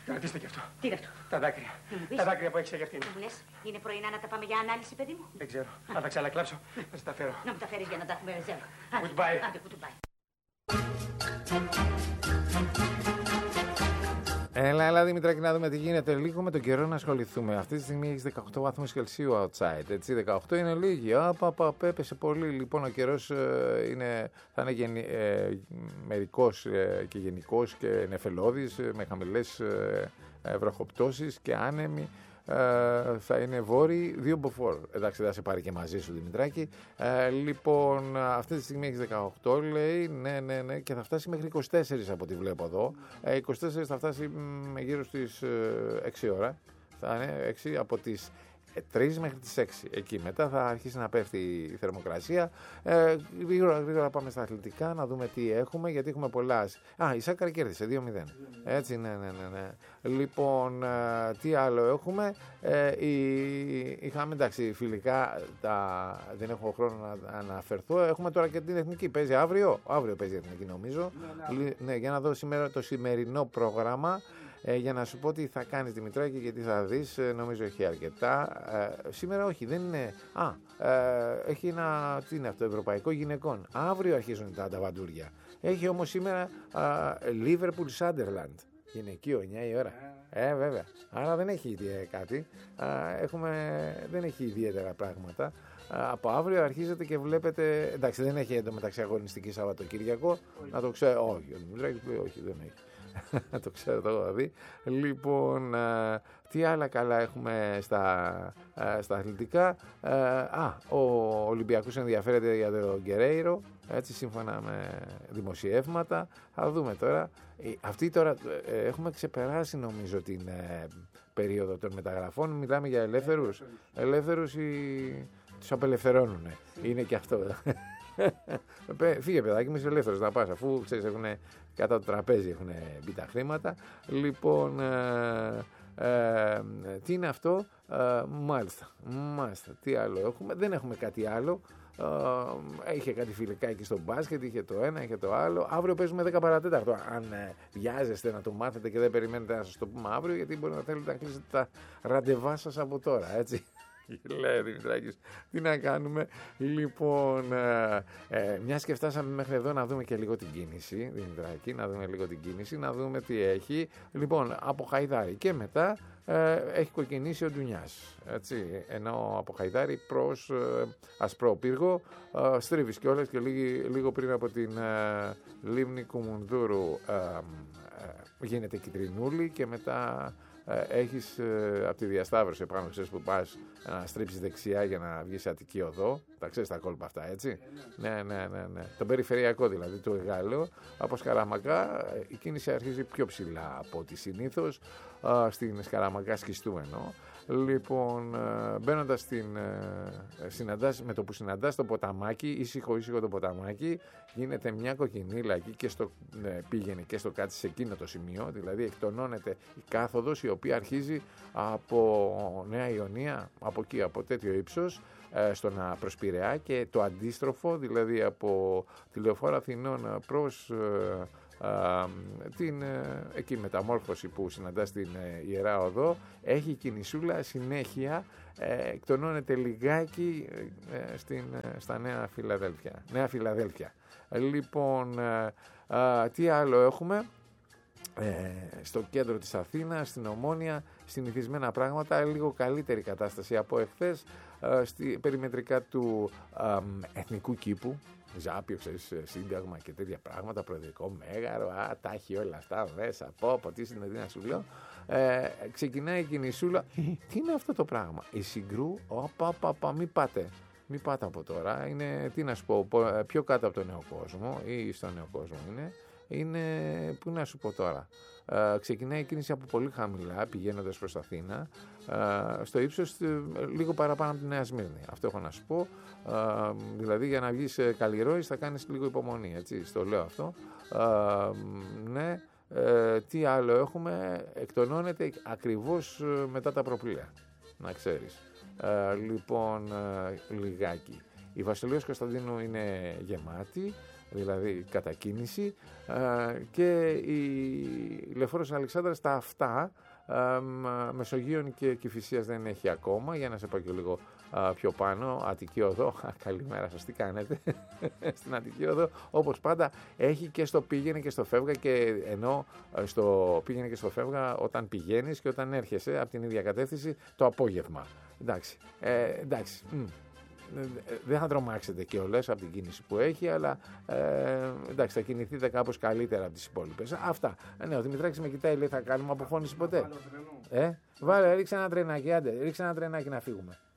Κρατήστε και αυτό. Τι είναι αυτό? Τα δάκρυα. Τα δάκρυα που έχει αγερθεί. Μου λες, είναι πρωινά να τα πάμε για ανάλυση, παιδί μου? Δεν ξέρω. Αν τα ξανακλάψω, θα τα φέρω. Να μου τα φέρεις για να τα έχουμε ρεζέρβα. Goodbye. Άντε, goodbye. Έλα Δημητράκη, να δούμε τι γίνεται. Λίγο με τον καιρό να ασχοληθούμε. Αυτή τη στιγμή έχει 18 βαθμούς Κελσίου outside. Έτσι, 18 είναι λίγοι. Έπεσε πολύ. Λοιπόν, ο καιρός θα είναι μερικός και γενικός και νεφελώδης, με χαμηλές βροχοπτώσεις και άνεμοι. Θα είναι βόρειοι 2 μποφόρ. Εντάξει, δεν θα σε πάρει και μαζί σου, Δημητράκη. Λοιπόν, αυτή τη στιγμή έχει 18, λέει. Ναι, και θα φτάσει μέχρι 24 από ό,τι βλέπω εδώ. 24 θα φτάσει γύρω στις 6 ώρα. Θα είναι 6 από τις 3 μέχρι τις 6. Εκεί μετά θα αρχίσει να πέφτει η θερμοκρασία. Γρήγορα πάμε στα αθλητικά να δούμε τι έχουμε, γιατί έχουμε πολλά. Η Σάκαρη κέρδισε 2-0. Έτσι, ναι. Λοιπόν, τι άλλο έχουμε? Είχαμε, εντάξει, φιλικά, δεν έχω χρόνο να αναφερθώ. Έχουμε τώρα και την εθνική. Παίζει αύριο. Αύριο παίζει η εθνική, νομίζω. Ναι, για να δω σήμερα το σημερινό πρόγραμμα. Για να σου πω τι θα κάνεις, Δημητράκη, και τι θα δεις. Νομίζω έχει αρκετά. Σήμερα όχι, δεν είναι. Έχει ένα. Τι είναι αυτό, Ευρωπαϊκό Γυναικών. Αύριο αρχίζουν τα βαντούρια. Έχει όμως σήμερα Liverpool Sunderland. Γυναικείο, 9 η ώρα. Βέβαια. Άρα δεν έχει κάτι. Δεν έχει ιδιαίτερα πράγματα. Από αύριο αρχίζετε και βλέπετε. Εντάξει, δεν έχει εντωμεταξύ αγωνιστική Σαββατοκύριακο. Να το ξέρω. Όχι, ο Δημητράκης λέει όχι, δεν έχει. Το ξέρω, το έχω δει. Λοιπόν, τι άλλα καλά έχουμε στα αθλητικά? Ο Ολυμπιακός ενδιαφέρεται για τον Γκερέιρο, έτσι, σύμφωνα με δημοσιεύματα. Θα δούμε τώρα. Αυτή τώρα έχουμε ξεπεράσει, νομίζω, την περίοδο των μεταγραφών. Μιλάμε για ελεύθερους. Ελεύθερους τους απελευθερώνουν. Είναι και αυτό. Φύγε, παιδάκι μου, είσαι ελεύθερος να πας, αφού ξέρεις, κατά το τραπέζι έχουν μπει τα χρήματα. Λοιπόν, τι είναι αυτό? Μάλιστα, τι άλλο έχουμε? Δεν έχουμε κάτι άλλο. Είχε κάτι φιλικά εκεί στο μπάσκετ, είχε το ένα, είχε το άλλο. Αύριο παίζουμε 10 παρατέταρτο. Αν βιάζεστε να το μάθετε και δεν περιμένετε να σας το πούμε αύριο, γιατί μπορεί να θέλετε να κλείσετε τα ραντεβά σας από τώρα, έτσι. Λέει Δημητράκης, τι να κάνουμε? Λοιπόν, μιας και φτάσαμε μέχρι εδώ, να δούμε και λίγο την κίνηση, Δημητράκη, να δούμε λίγο την κίνηση, να δούμε τι έχει. Λοιπόν, από Χαϊδάρη και μετά έχει κοκκινήσει ο Ντουνιάς, έτσι, ενώ από Χαϊδάρη προς Ασπρό Πύργο στρίβεις κιόλας και λίγο πριν από την λίμνη Κουμουνδούρου γίνεται κυτρινούλη και μετά έχεις από τη διασταύρωση επάνω, ξέρεις, που πας να στρίψεις δεξιά για να βγεις Αττική Οδό. Τα ξέρεις τα κόλπα αυτά, έτσι. Ναι. Το περιφερειακό δηλαδή του Εγάλεω. Από Σκαραμακά η κίνηση αρχίζει πιο ψηλά από ό,τι συνήθως. Στην Σκαραμακά Σκιστού εννοώ. Λοιπόν, μπαίνοντας με το που συναντάς το ποταμάκι, ήσυχο το ποταμάκι, γίνεται μια κοκκινίλα εκεί και πήγαινε και στο κάτι σε εκείνο το σημείο, δηλαδή εκτονώνεται η κάθοδος, η οποία αρχίζει από Νέα Ιωνία, από εκεί, από τέτοιο ύψος, στον προς Πειραιά, και το αντίστροφο, δηλαδή από τη Λεωφόρο Αθηνών προς την εκεί μεταμόρφωση που συναντά στην Ιερά Οδό, έχει κινησούλα συνέχεια, εκτονώνεται λιγάκι στα Νέα Φιλαδέλφια. Λοιπόν, τι άλλο έχουμε? Στο κέντρο της Αθήνας, στην Ομόνια, συνηθισμένα πράγματα, λίγο καλύτερη κατάσταση από εχθές, περιμετρικά του Εθνικού Κήπου, Ζάπιο, ξέρεις, Σύνταγμα και τέτοια πράγματα, Προεδρικό Μέγαρο, τα έχει όλα αυτά μέσα, τι συνεδρία να σου λέω. Ξεκινάει η κινησούλα. Τι είναι αυτό το πράγμα? Η Συγκρού, μην πάτε από τώρα, είναι, τι να σου πω, πιο κάτω από τον Νέο Κόσμο ή στον Νέο Κόσμο είναι, πού να σου πω τώρα, ξεκινάει η κίνηση από πολύ χαμηλά πηγαίνοντας προς Αθήνα, στο ύψος λίγο παραπάνω από τη Νέα Σμύρνη. Αυτό έχω να σου πω, δηλαδή για να βγεις Καλλιρόης θα κάνεις λίγο υπομονή, έτσι, στο λέω αυτό. Ναι. Τι άλλο έχουμε? Εκτονώνεται ακριβώς μετά τα προπλία, να ξέρεις. Λοιπόν, λιγάκι. Η Βασιλείος Κωνσταντίνου είναι γεμάτη. δηλαδή κατά κίνηση, και η Λεωφόρος Αλεξάνδρας τα αυτά Μεσογείων και Κηφισίας δεν έχει ακόμα. Για να σε πάω και λίγο πιο πάνω, Αττική Οδό, καλημέρα σας, τι κάνετε? Στην Αττική Οδό, όπως πάντα, έχει και στο πήγαινε και στο φεύγα, και ενώ στο πήγαινε και στο φεύγα όταν πηγαίνεις και όταν έρχεσαι από την ίδια κατεύθυνση το απόγευμα. Εντάξει, δεν θα τρομάξετε κιόλας από την κίνηση που έχει, αλλά εντάξει, θα κινηθείτε κάπως καλύτερα από τις υπόλοιπες. Αυτά. Ναι, ο Δημητράκης με κοιτάει, λέει, θα κάνουμε αποφώνηση ποτέ. Βάλε, ρίξε ένα τρενάκι, άντε, ρίξε ένα τρενάκι να φύγουμε.